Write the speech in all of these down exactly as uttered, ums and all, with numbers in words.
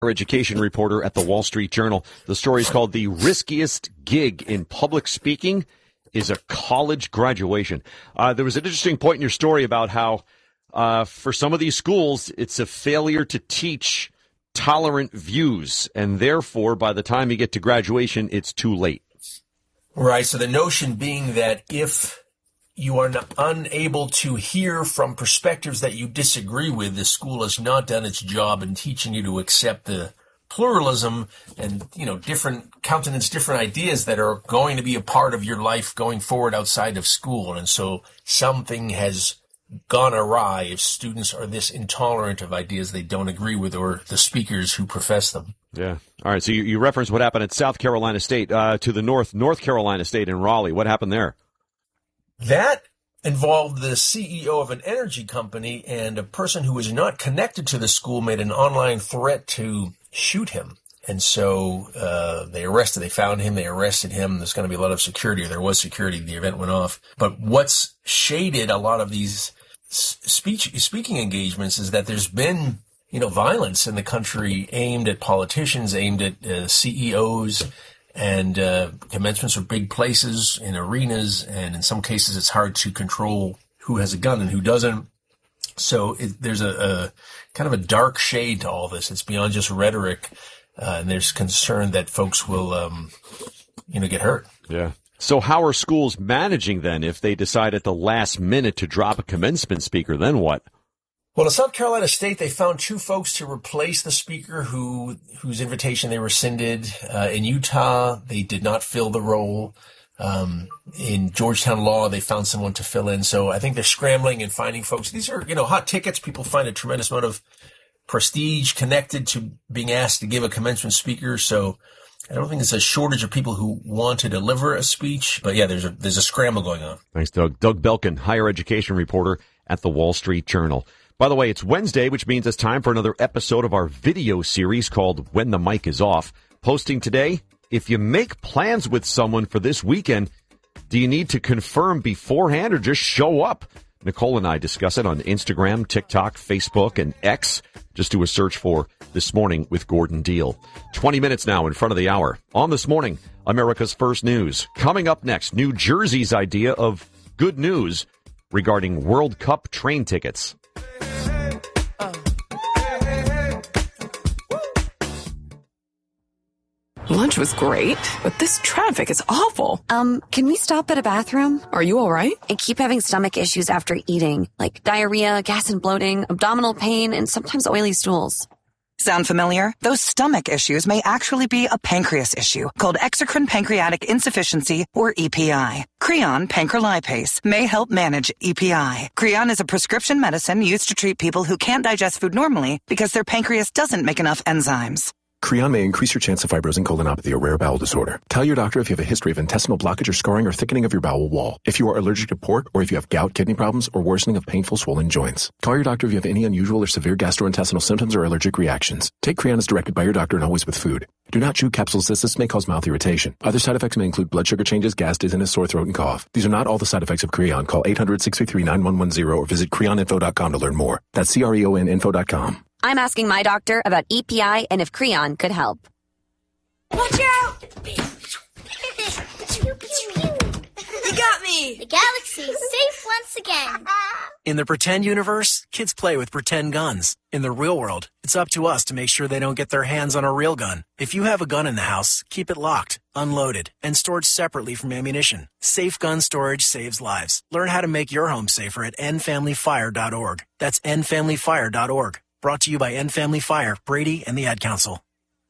education reporter at the Wall Street Journal. The story is called "The Riskiest Gig in Public Speaking is a College Graduation." Uh, there was an interesting point in your story about how uh, for some of these schools, it's a failure to teach tolerant views, and therefore, by the time you get to graduation, it's too late. Right. So the notion being that if you are not unable to hear from perspectives that you disagree with, the school has not done its job in teaching you to accept the pluralism and, you know, different countenance, different ideas that are going to be a part of your life going forward outside of school. And so something has gone awry if students are this intolerant of ideas they don't agree with or the speakers who profess them. Yeah. All right. So you, you referenced what happened at South Carolina State, uh, to the north, North Carolina State in Raleigh. What happened there? That involved the C E O of an energy company, and a person who was not connected to the school made an online threat to shoot him. And so uh they arrested, they found him, they arrested him. There's going to be a lot of security, or there was security. The event went off. But what's shaded a lot of these speech speaking engagements is that there's been, you know, violence in the country aimed at politicians, aimed at uh, C E Os, and uh, commencements are big places in arenas, and in some cases it's hard to control who has a gun and who doesn't. So it, there's a, a kind of a dark shade to all this. It's beyond just rhetoric, uh, and there's concern that folks will, um, you know, get hurt. Yeah. So how are schools managing then if they decide at the last minute to drop a commencement speaker? Then what? Well, in South Carolina State, they found two folks to replace the speaker who whose invitation they rescinded. Uh, in Utah, they did not fill the role. Um, in Georgetown Law, they found someone to fill in. So I think they're scrambling and finding folks. These are, you know, hot tickets. People find a tremendous amount of prestige connected to being asked to give a commencement speaker. So I don't think there's a shortage of people who want to deliver a speech, but yeah, there's a there's a scramble going on. Thanks, Doug. Doug Belkin, higher education reporter at the Wall Street Journal. By the way, it's Wednesday, which means it's time for another episode of our video series called When the Mic is Off. Posting today, if you make plans with someone for this weekend, do you need to confirm beforehand or just show up? Nicole and I discuss it on Instagram, TikTok, Facebook, and X. Just do a search for This Morning with Gordon Deal. twenty minutes now in front of the hour. On This Morning, America's First News. Coming up next, New Jersey's idea of good news regarding World Cup train tickets. Lunch was great, but this traffic is awful. Um, can we stop at a bathroom? Are you all right? I keep having stomach issues after eating, like diarrhea, gas and bloating, abdominal pain, and sometimes oily stools. Sound familiar? Those stomach issues may actually be a pancreas issue called exocrine pancreatic insufficiency, or E P I. Creon pancrelipase may help manage E P I. Creon is a prescription medicine used to treat people who can't digest food normally because their pancreas doesn't make enough enzymes. Creon may increase your chance of fibrosing colonopathy, a rare bowel disorder. Tell your doctor if you have a history of intestinal blockage or scarring or thickening of your bowel wall, if you are allergic to pork, or if you have gout, kidney problems, or worsening of painful swollen joints. Call your doctor if you have any unusual or severe gastrointestinal symptoms or allergic reactions. Take Creon as directed by your doctor and always with food. Do not chew capsules as this may cause mouth irritation. Other side effects may include blood sugar changes, gas, dizziness, sore throat, and cough. These are not all the side effects of Creon. Call eight hundred, six three three, nine one one zero or visit creon info dot com to learn more. That's C R E O N info dot com. I'm asking my doctor about E P I and if Creon could help. Watch out! You got me! The galaxy is safe once again. In the pretend universe, kids play with pretend guns. In the real world, it's up to us to make sure they don't get their hands on a real gun. If you have a gun in the house, keep it locked, unloaded, and stored separately from ammunition. Safe gun storage saves lives. Learn how to make your home safer at end family fire dot org. That's end family fire dot org. Brought to you by End Family Fire, Brady, and the Ad Council.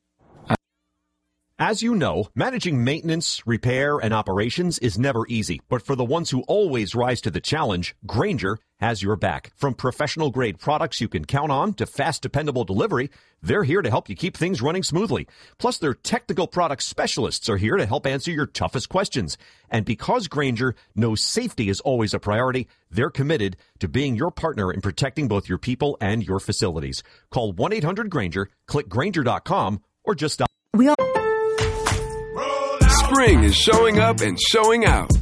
As you know, managing maintenance, repair, and operations is never easy. But for the ones who always rise to the challenge, Grainger has your back. From professional-grade products you can count on to fast, dependable delivery, they're here to help you keep things running smoothly. Plus, their technical product specialists are here to help answer your toughest questions. And because Grainger knows safety is always a priority, they're committed to being your partner in protecting both your people and your facilities. Call one eight hundred Grainger, click Grainger dot com, or just stop. We all- Spring is showing up and showing out.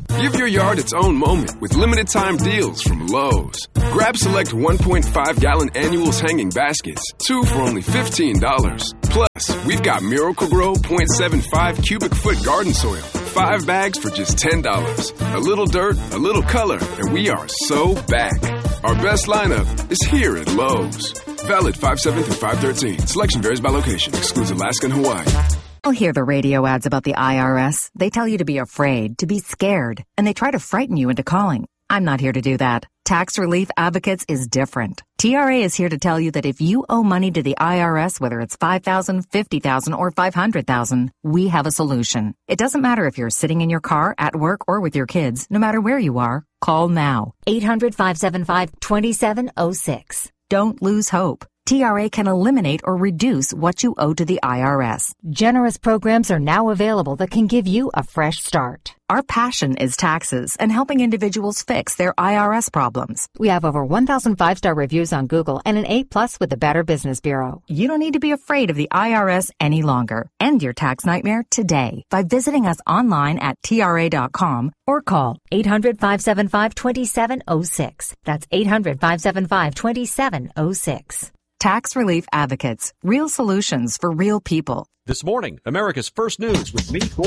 Give your yard its own moment with limited time deals from Lowe's. Grab select one point five gallon annuals hanging baskets, two for only fifteen dollars. Plus, we've got Miracle-Gro point seven five cubic foot garden soil, five bags for just ten dollars. A little dirt, a little color, and we are so back. Our best lineup is here at Lowe's. Valid five seven through five thirteen. Selection varies by location. Excludes Alaska and Hawaii. I'll hear the radio ads about the I R S. They tell you to be afraid, to be scared, and they try to frighten you into calling. I'm not here to do that. Tax Relief Advocates is different. T R A is here to tell you that if you owe money to the I R S, whether it's five thousand dollars, fifty thousand dollars, or five hundred thousand dollars, we have a solution. It doesn't matter if you're sitting in your car, at work, or with your kids. No matter where you are, call now. eight hundred, five seven five, two seven zero six. Don't lose hope. T R A can eliminate or reduce what you owe to the I R S. Generous programs are now available that can give you a fresh start. Our passion is taxes and helping individuals fix their I R S problems. We have over one thousand five-star reviews on Google and an A plus with the Better Business Bureau. You don't need to be afraid of the I R S any longer. End your tax nightmare today by visiting us online at T R A dot com or call eight hundred, five seven five, two seven zero six. That's eight hundred, five seven five, two seven zero six. Tax Relief Advocates. Real solutions for real people. This morning, America's First News with me, Gordon.